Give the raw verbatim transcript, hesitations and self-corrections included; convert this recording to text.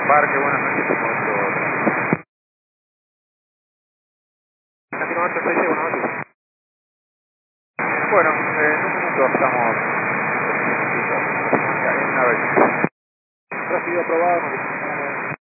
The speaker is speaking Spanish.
Parque, buenas noches, tengo ocho. Latino ocho seis, buenas noches. Bueno, eh, en un minuto estamos en una vez. Recibido aprobado.